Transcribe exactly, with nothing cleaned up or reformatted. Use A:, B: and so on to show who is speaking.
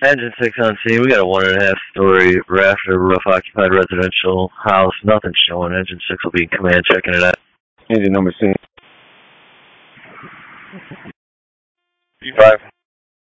A: Engine six on scene. We got a one and a half story rafter roof occupied residential house. Nothing showing. Engine six will be in command checking it out.
B: Engine number six.
A: B five.